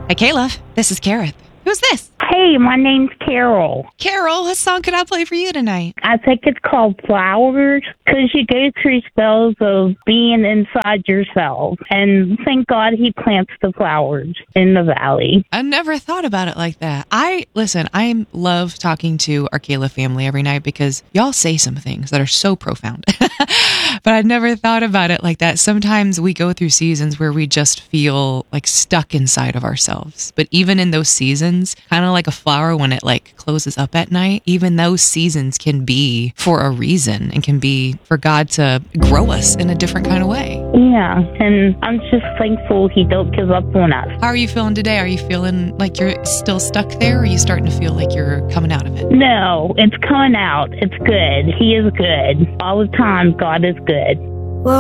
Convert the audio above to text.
Hi, Caleb. This is Kareth. Who's this? Hey, my name's Carol. Carol, what song can I play for you tonight? I think it's called Flowers, because you go through spells of being inside yourself. And thank God he plants the flowers in the valley. I never thought about it like that. I love talking to our Caleb family every night because y'all say some things that are so profound. But I never thought about it like that. Sometimes we go through seasons where we just feel like stuck inside of ourselves. But even in those seasons, kind of like a flower when it like closes up at night, even those seasons can be for a reason and can be for God to grow us in a different kind of way. Yeah, and I'm just thankful he don't give up on us. How are you feeling today? Are you feeling like you're still stuck there, or are you starting to feel like you're coming out of it? No, it's coming out. It's good. He is good. All the time, God is good.